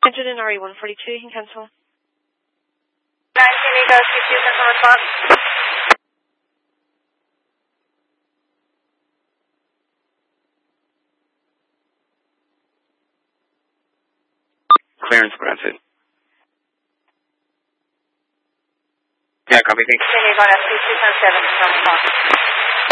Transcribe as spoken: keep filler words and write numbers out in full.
Engine in R E one forty-two, you can cancel. nineteen Eco, C two, cancel response. Clearance granted. Yeah, copy, thanks. nineteen Eco, S P two seven seven, cancel response.